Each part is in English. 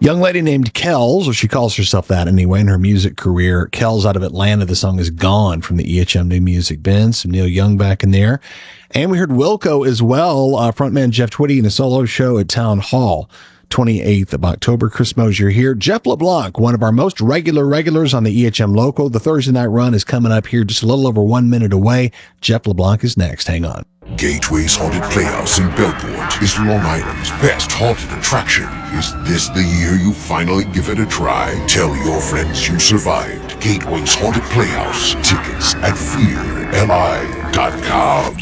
Young lady named Kells, or she calls herself that anyway, in her music career. Kells out of Atlanta. The song is Gone from the EHM New Music Bin. Some Neil Young back in there. And we heard Wilco as well. Frontman Jeff Twitty in a solo show at Town Hall, 28th of October. Chris Mosier here. Jeff LeBlanc, one of our most regulars on the EHM Local. The Thursday night run is coming up here just a little over 1 minute away. Jeff LeBlanc is next. Hang on. Gateway's Haunted Playhouse in Bellport is Long Island's best haunted attraction. Is this the year you finally give it a try? Tell your friends you survived. Gateway's Haunted Playhouse. Tickets at fearli.com.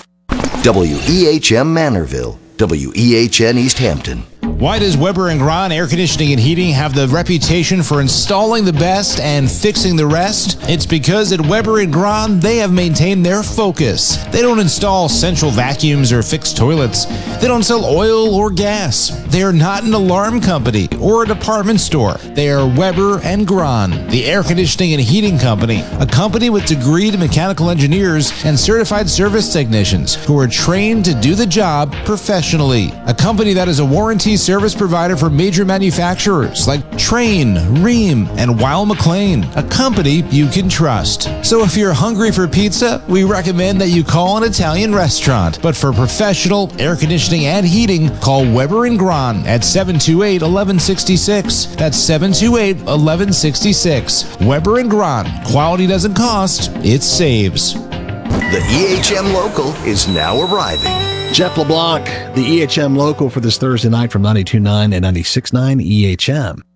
WEHM Manorville, WEHN East Hampton. Why does Weber and Gran Air Conditioning and Heating have the reputation for installing the best and fixing the rest? It's because at Weber and Gran, they have maintained their focus. They don't install central vacuums or fix toilets. They don't sell oil or gas. They are not an alarm company or a department store. They are Weber and Gran, the air conditioning and heating company, a company with degreed mechanical engineers and certified service technicians who are trained to do the job professionally. A company that is a warranty service provider for major manufacturers like Trane, Rheem, and Weil McLean, a company you can trust. So if you're hungry for pizza, we recommend that you call an Italian restaurant. But for professional air conditioning and heating, call Weber and Gran at 728-1166. That's 728-1166. Weber and Gran. Quality doesn't cost, it saves. The EHM Local is now arriving. Jeff LeBlanc, the EHM Local for this Thursday night from 92.9 and 96.9 EHM.